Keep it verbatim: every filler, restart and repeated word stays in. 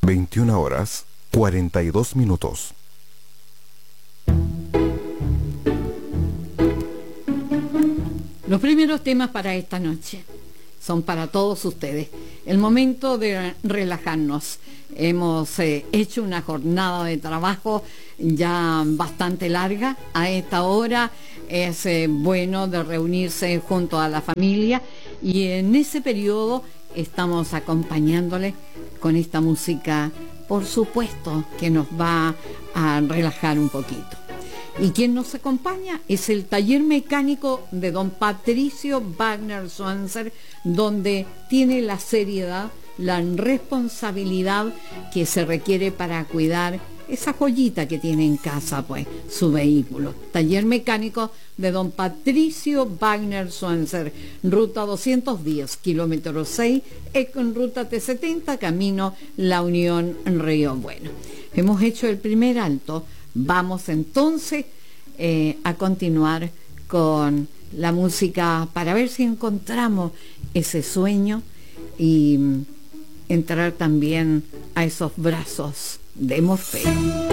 veintiuna horas, cuarenta y dos minutos. Los primeros temas para esta noche son para todos ustedes. El momento de relajarnos. Hemos eh, hecho una jornada de trabajo ya bastante larga. A esta hora es eh, bueno de reunirse junto a la familia, y en ese periodo estamos acompañándole con esta música, por supuesto, que nos va a relajar un poquito. Y quien nos acompaña es el taller mecánico de don Patricio Wagner Schwanzer, donde tiene la seriedad, la responsabilidad que se requiere para cuidar esa joyita que tiene en casa, pues, su vehículo. Taller mecánico de don Patricio Wagner Schwanzer, ruta doscientos diez, kilómetro seis, en ruta T setenta, camino La Unión, Río Bueno. Hemos hecho el primer alto. Vamos entonces eh, a continuar con la música para ver si encontramos ese sueño y entrar también a esos brazos de Morfeo.